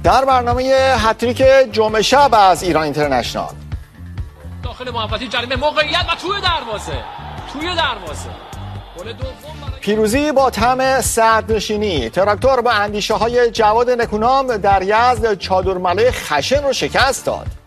در برنامه هتریک جمعه شب از ایران اینترنشنال، داخل محوطه جریمه موقعیت و توی دروازه پیروزی با طعم صدرنشینی. تراکتور با اندیشه های جواد نکونام در یزد چادرملای خشن رو شکست داد.